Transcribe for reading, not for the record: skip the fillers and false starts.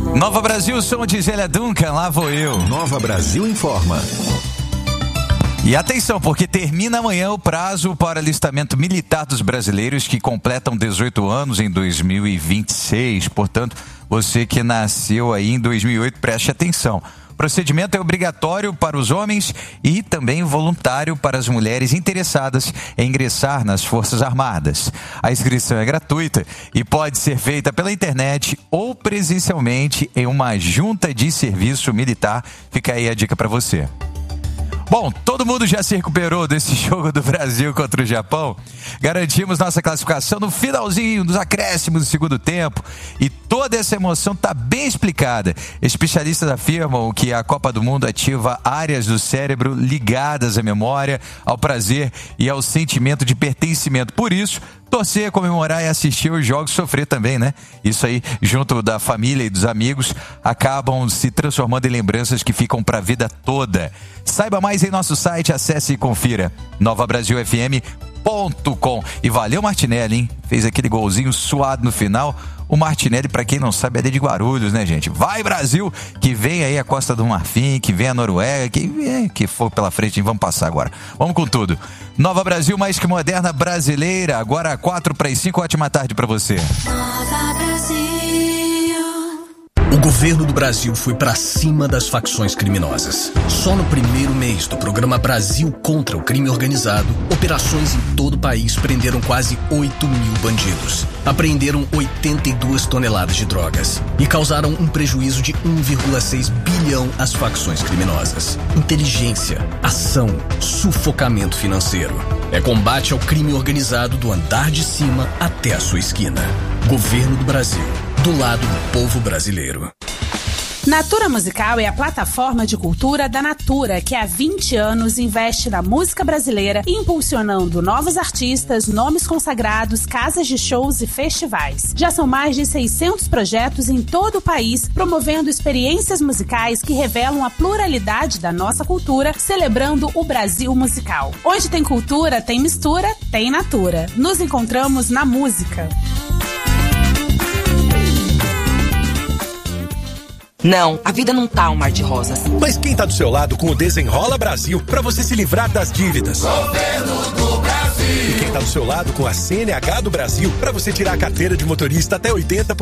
Nova Brasil, som de Zélia Duncan, lá vou eu. Nova Brasil informa. E atenção, porque termina amanhã o prazo para alistamento militar dos brasileiros que completam 18 anos em 2026. Portanto, você que nasceu aí em 2008, preste atenção. O procedimento é obrigatório para os homens e também voluntário para as mulheres interessadas em ingressar nas Forças Armadas. A inscrição é gratuita e pode ser feita pela internet ou presencialmente em uma junta de serviço militar. Fica aí a dica para você. Bom, todo mundo já se recuperou desse jogo do Brasil contra o Japão. Garantimos nossa classificação no finalzinho, nos acréscimos do segundo tempo. E toda essa emoção está bem explicada. Especialistas afirmam que a Copa do Mundo ativa áreas do cérebro ligadas à memória, ao prazer e ao sentimento de pertencimento. Por isso, torcer, comemorar e assistir os jogos, sofrer também, né? Isso aí, junto da família e dos amigos, acabam se transformando em lembranças que ficam para a vida toda. Saiba mais em nosso site, acesse e confira novabrasilfm.com. E valeu, Martinelli, hein? Fez aquele golzinho suado no final. O Martinelli, para quem não sabe, é de Guarulhos, né, gente? Vai, Brasil, que vem aí a Costa do Marfim, que vem a Noruega, que for pela frente, vamos passar agora. Vamos com tudo. Nova Brasil, mais que moderna brasileira, agora 4:05, ótima tarde para você. Nova Brasil. O governo do Brasil foi pra cima das facções criminosas. Só no primeiro mês do programa Brasil contra o Crime Organizado, operações em todo o país prenderam quase 8 mil bandidos. Apreenderam 82 toneladas de drogas e causaram um prejuízo de 1,6 bilhão às facções criminosas. Inteligência, ação, sufocamento financeiro. É combate ao crime organizado do andar de cima até a sua esquina. Governo do Brasil. Do lado do povo brasileiro. Natura Musical é a plataforma de cultura da Natura, que há 20 anos investe na música brasileira, impulsionando novos artistas, nomes consagrados, casas de shows e festivais. Já são mais de 600 projetos em todo o país, promovendo experiências musicais que revelam a pluralidade da nossa cultura, celebrando o Brasil musical. Onde tem cultura, tem mistura, tem Natura. Nos encontramos na música. Não, a vida não tá um mar de rosas. Mas quem tá do seu lado com o Desenrola Brasil pra você se livrar das dívidas? Governo do Brasil. E quem tá do seu lado com a CNH do Brasil pra você tirar a carteira de motorista até 80%?